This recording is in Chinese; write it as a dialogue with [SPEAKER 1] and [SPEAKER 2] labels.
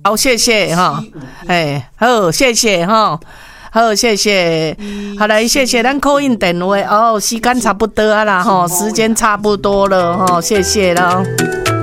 [SPEAKER 1] 好，谢谢哈，好，谢谢哈。好，谢谢。好来，谢谢咱call in电话。时间差不多啊啦，时间差不多了，谢谢了。